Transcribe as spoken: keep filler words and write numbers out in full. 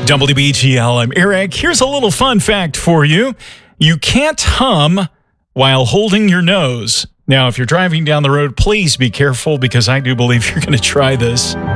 W B G L, I'm Eric. Here's a little fun fact for you. You can't hum while holding your nose. Now, if you're driving down the road, please be careful because I do believe you're going to try this.